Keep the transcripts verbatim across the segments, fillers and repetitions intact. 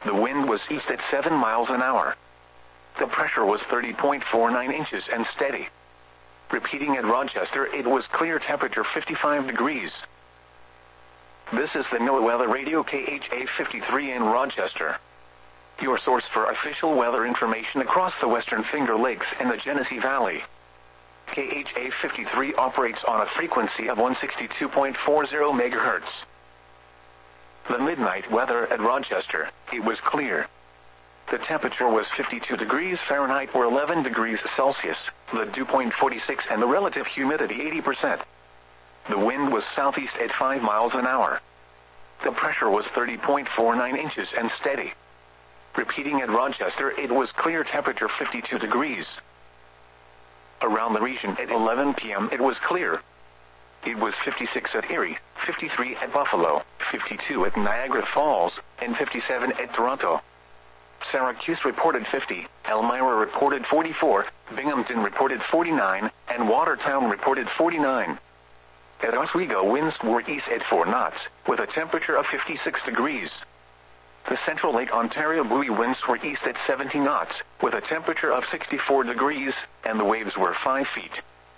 The wind was east at seven miles an hour. The pressure was thirty point four nine inches and steady. Repeating at Rochester, it was clear, temperature fifty-five degrees. This is the NOAA Weather Radio K H A fifty-three in Rochester, your source for official weather information across the Western Finger Lakes and the Genesee Valley. K H A fifty-three operates on a frequency of one sixty-two point four zero megahertz. The midnight weather at Rochester, it was clear. The temperature was fifty-two degrees Fahrenheit or eleven degrees Celsius, the dew point forty-six and the relative humidity eighty percent. The wind was southeast at five miles an hour. The pressure was thirty point four nine inches and steady. Repeating at Rochester, it was clear, temperature fifty-two degrees. Around the region at eleven p m it was clear. It was fifty-six at Erie, fifty-three at Buffalo, fifty-two at Niagara Falls, and fifty-seven at Toronto. Syracuse reported fifty, Elmira reported forty-four, Binghamton reported forty-nine, and Watertown reported forty-nine. At Oswego, winds were east at four knots, with a temperature of fifty-six degrees. The Central Lake Ontario buoy winds were east at seventy knots, with a temperature of sixty-four degrees, and the waves were five feet.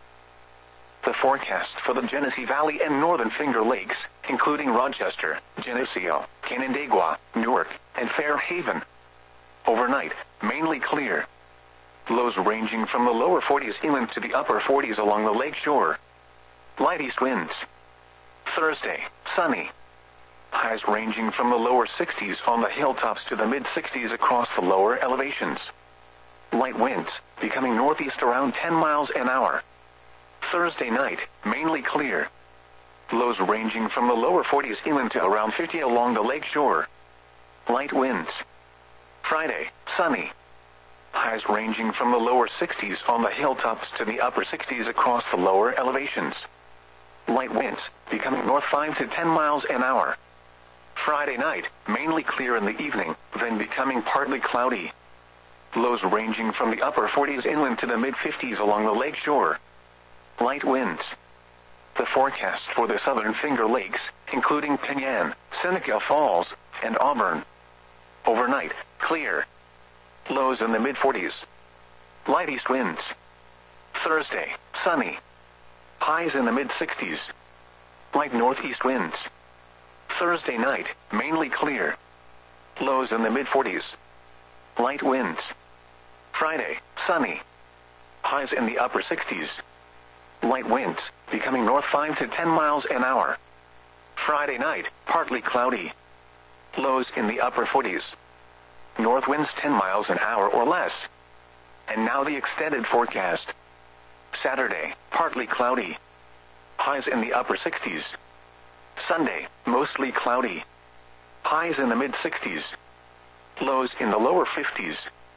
The forecast for the Genesee Valley and Northern Finger Lakes, including Rochester, Geneseo, Canandaigua, Newark, and Fairhaven. Overnight, mainly clear. Lows ranging from the lower forties inland to the upper forties along the lake shore. Light east winds. Thursday, sunny. Highs ranging from the lower sixties on the hilltops to the mid-sixties across the lower elevations. Light winds, becoming northeast around ten miles an hour. Thursday night, mainly clear. Lows ranging from the lower forties inland to around fifty along the lake shore. Light winds. Friday, sunny. Highs ranging from the lower sixties on the hilltops to the upper sixties across the lower elevations. Light winds, becoming north five to ten miles an hour. Friday night, mainly clear in the evening, then becoming partly cloudy. Lows ranging from the upper forties inland to the mid-fifties along the lake shore. Light winds. The forecast for the Southern Finger Lakes, including Penyan, Seneca Falls, and Auburn. Overnight, clear. Lows in the mid-forties. Light east winds. Thursday, sunny. Highs in the mid-sixties. Light northeast winds. Thursday night, mainly clear. Lows in the mid-forties. Light winds. Friday, sunny. Highs in the upper sixties. Light winds, becoming north five to ten miles an hour. Friday night, partly cloudy. Lows in the upper forties. North winds ten miles an hour or less. And now the extended forecast. Saturday, partly cloudy. Highs in the upper sixties. Sunday, mostly cloudy. Highs in the mid-sixties. Lows in the lower fifties.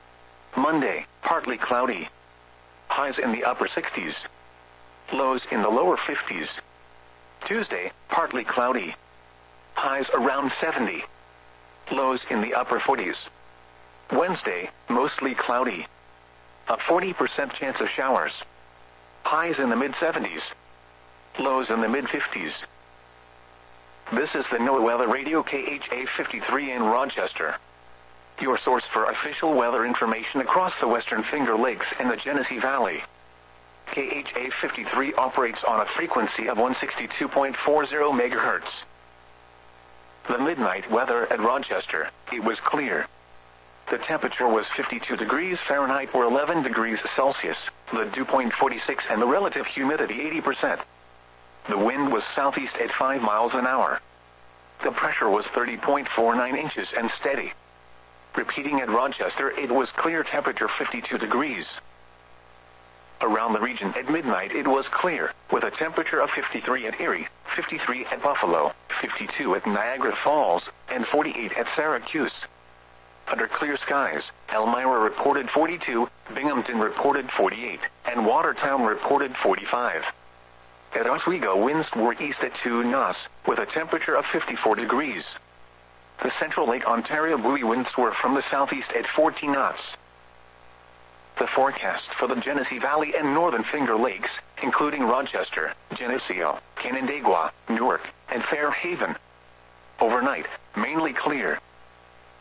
Monday, partly cloudy. Highs in the upper sixties. Lows in the lower fifties. Tuesday, partly cloudy. Highs around seventy. Lows in the upper forties. Wednesday, mostly cloudy. A forty percent chance of showers. Highs in the mid-seventies. Lows in the mid-fifties. This is the NOAA Weather Radio K H A fifty-three in Rochester, your source for official weather information across the Western Finger Lakes and the Genesee Valley. K H A fifty-three operates on a frequency of one sixty-two point four zero megahertz. The midnight weather at Rochester, it was clear. The temperature was fifty-two degrees Fahrenheit or eleven degrees Celsius, the dew point forty-six and the relative humidity eighty percent. The wind was southeast at five miles an hour. The pressure was thirty point four nine inches and steady. Repeating at Rochester, it was clear, temperature fifty-two degrees. Around the region at midnight it was clear, with a temperature of fifty-three at Erie, fifty-three at Buffalo, fifty-two at Niagara Falls, and forty-eight at Syracuse. Under clear skies, Elmira reported forty-two, Binghamton reported forty-eight, and Watertown reported forty-five. At Oswego, winds were east at two knots, with a temperature of fifty-four degrees. The Central Lake Ontario buoy winds were from the southeast at fourteen knots. The forecast for the Genesee Valley and Northern Finger Lakes, including Rochester, Geneseo, Canandaigua, Newark, and Fairhaven. Overnight, mainly clear.